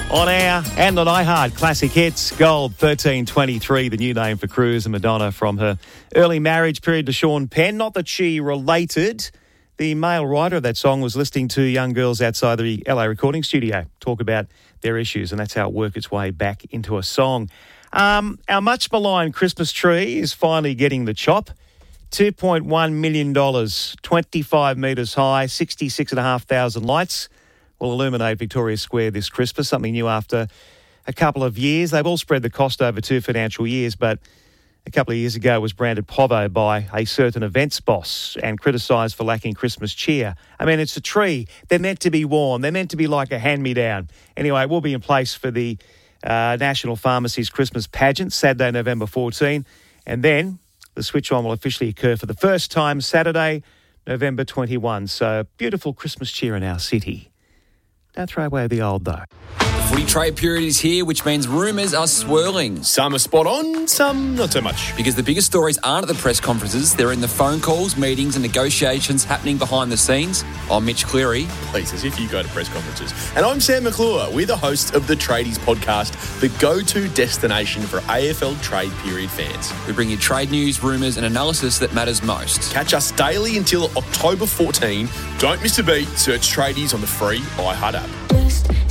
On air and on iHeart Classic Hits, Gold 1323, the new name for Cruz and Madonna from her early marriage period to Sean Penn. Not that she related. The male writer of that song was listening to young girls outside the LA recording studio talk about their issues, and that's how it worked its way back into a song. Our much maligned Christmas tree is finally getting the chop. $2.1 million, 25 metres high, 66,500 lights will illuminate Victoria Square this Christmas, something new after a couple of years. They've all spread the cost over 2 financial years, but a couple of years ago it was branded Povo by a certain events boss and criticised for lacking Christmas cheer. I mean, it's a tree. They're meant to be warm. They're meant to be like a hand-me-down. Anyway, it will be in place for the National Pharmacy's Christmas pageant, Saturday, November 14, and then the switch-on will officially occur for the first time Saturday, November 21. So, beautiful Christmas cheer in our city. Don't throw away the old, though. The footy trade period is here, which means rumours are swirling. Some are spot on, some not so much. Because the biggest stories aren't at the press conferences, they're in the phone calls, meetings and negotiations happening behind the scenes. I'm Mitch Cleary. Please, as if you go to press conferences. And I'm Sam McClure. We're the hosts of the Tradies podcast, the go-to destination for AFL trade period fans. We bring you trade news, rumours and analysis that matters most. Catch us daily until October 14. Don't miss a beat. Search Tradies on the free iHeart app.